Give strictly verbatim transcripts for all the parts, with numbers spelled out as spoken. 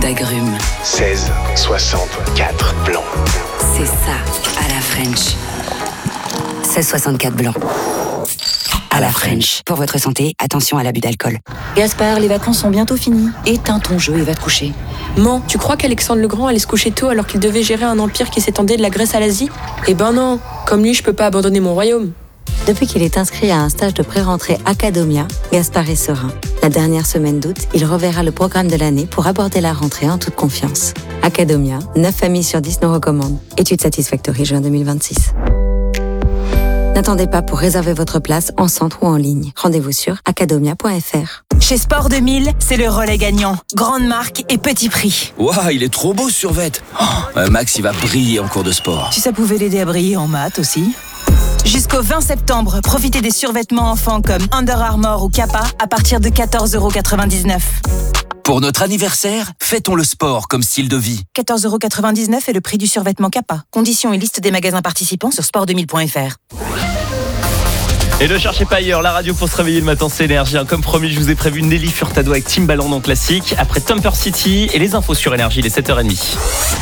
d'agrumes. seize soixante-quatre blanc. C'est ça, à la French. seize soixante-quatre blanc. À la French. Pour votre santé, attention à l'abus d'alcool. Gaspard, les vacances sont bientôt finies. Éteins ton jeu et va te coucher. Man, tu crois qu'Alexandre le Grand allait se coucher tôt alors qu'il devait gérer un empire qui s'étendait de la Grèce à l'Asie ? Eh ben non, comme lui, je peux pas abandonner mon royaume. Depuis qu'il est inscrit à un stage de pré-rentrée Academia, Gaspard est serein. La dernière semaine d'août, il reverra le programme de l'année pour aborder la rentrée en toute confiance. Academia, neuf familles sur dix nous recommandent. Étude Satisfactory juin deux mille vingt-six. N'attendez pas pour réserver votre place en centre ou en ligne. Rendez-vous sur academia point f r. Chez Sport deux mille, c'est le relais gagnant. Grande marque et petit prix. Waouh, il est trop beau ce survêt. Oh, euh, Max, il va briller en cours de sport. Si ça pouvait l'aider à briller en maths aussi. Jusqu'au vingt septembre, profitez des survêtements enfants comme Under Armour ou Kappa à partir de quatorze euros quatre-vingt-dix-neuf. Pour notre anniversaire, fêtons le sport comme style de vie. quatorze euros quatre-vingt-dix-neuf est le prix du survêtement Kappa. Conditions et liste des magasins participants sur sport deux mille point f r. Et ne cherchez pas ailleurs, la radio pour se réveiller le matin, c'est Énergie. Comme promis, je vous ai prévu Nelly Furtado avec Timbaland en classique. Après Temper City et les infos sur Énergie, il est sept heures trente.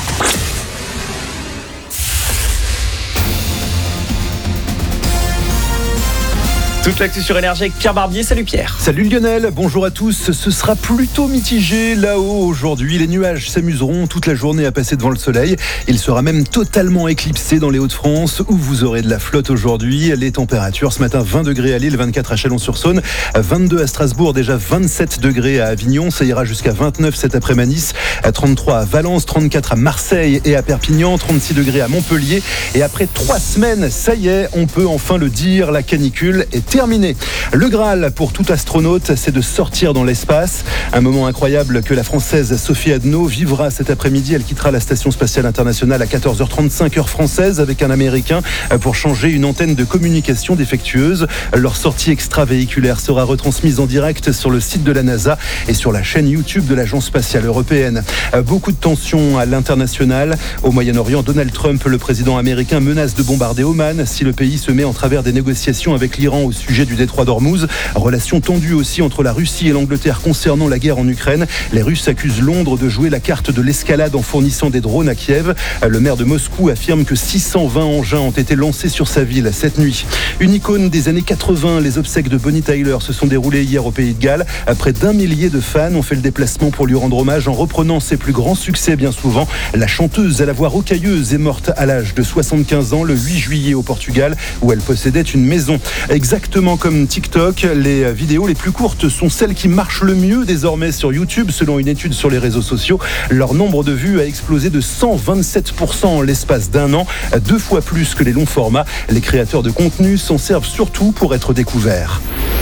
Toute l'actu sur Énergie avec Pierre Barbier. Salut Pierre. Salut Lionel, bonjour à tous. Ce sera plutôt mitigé là-haut aujourd'hui. Les nuages s'amuseront toute la journée à passer devant le soleil. Il sera même totalement éclipsé dans les Hauts-de-France où vous aurez de la flotte aujourd'hui. Les températures ce matin, vingt degrés à Lille, vingt-quatre à Chalon-sur-Saône, vingt-deux à Strasbourg, déjà vingt-sept degrés à Avignon. Ça ira jusqu'à vingt-neuf cet après-midi à Nice, trente-trois à Valence, trente-quatre à Marseille et à Perpignan, trente-six degrés à Montpellier. Et après trois semaines, ça y est, on peut enfin le dire, la canicule est terminé. Le Graal pour tout astronaute, c'est de sortir dans l'espace. Un moment incroyable que la Française Sophie Adno vivra cet après-midi. Elle quittera la Station Spatiale Internationale à quatorze heures trente-cinq heure française avec un Américain pour changer une antenne de communication défectueuse. Leur sortie extravéhiculaire sera retransmise en direct sur le site de la NASA et sur la chaîne YouTube de l'Agence spatiale européenne. Beaucoup de tensions à l'international. Au Moyen-Orient, Donald Trump, le président américain, menace de bombarder Oman si le pays se met en travers des négociations avec l'Iran au sujet du détroit d'Ormuz. Relation tendue aussi entre la Russie et l'Angleterre concernant la guerre en Ukraine. Les Russes accusent Londres de jouer la carte de l'escalade en fournissant des drones à Kiev. Le maire de Moscou affirme que six cent vingt engins ont été lancés sur sa ville cette nuit. Une icône des années quatre-vingts, les obsèques de Bonnie Tyler se sont déroulées hier au Pays de Galles. Près d'un millier de fans ont fait le déplacement pour lui rendre hommage en reprenant ses plus grands succès bien souvent. La chanteuse à la voix rocailleuse est morte à l'âge de soixante-quinze ans le huit juillet au Portugal où elle possédait une maison. Exactement comme TikTok, les vidéos les plus courtes sont celles qui marchent le mieux désormais sur YouTube selon une étude sur les réseaux sociaux. Leur nombre de vues a explosé de cent vingt-sept pour cent en l'espace d'un an, deux fois plus que les longs formats. Les créateurs de contenu s'en servent surtout pour être découverts.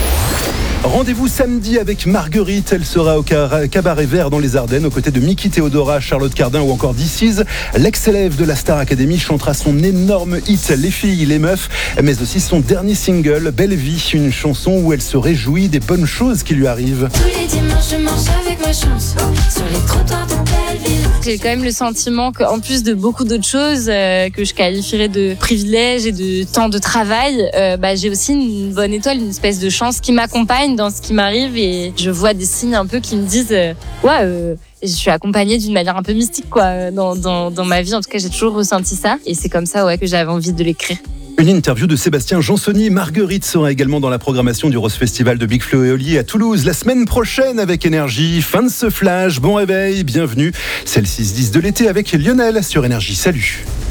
Rendez-vous samedi avec Marguerite. Elle sera au Cabaret Vert dans les Ardennes aux côtés de Miki Theodora, Charlotte Cardin ou encore This Is. L'ex-élève de la Star Academy chantera son énorme hit Les filles, les meufs, mais aussi son dernier single Belle vie, une chanson où elle se réjouit des bonnes choses qui lui arrivent. Tous les dimanches je marche avec ma chance sur les trottoirs de Belleville. J'ai quand même le sentiment qu'en plus de beaucoup d'autres choses euh, que je qualifierais de privilèges et de temps de travail, euh, bah, j'ai aussi une bonne étoile, une espèce de chance qui m'accompagne dans ce qui m'arrive et je vois des signes un peu qui me disent euh, ouais euh, je suis accompagnée d'une manière un peu mystique quoi dans, dans, dans ma vie. En tout cas j'ai toujours ressenti ça et c'est comme ça ouais, que j'avais envie de l'écrire. Une interview de Sébastien Jansoni. Marguerite sera également dans la programmation du Rose Festival de Big Flo et Oli à Toulouse la semaine prochaine avec Énergie. Fin de ce flash, bon réveil, bienvenue. C'est le six dix de l'été avec Lionel sur Énergie. Salut.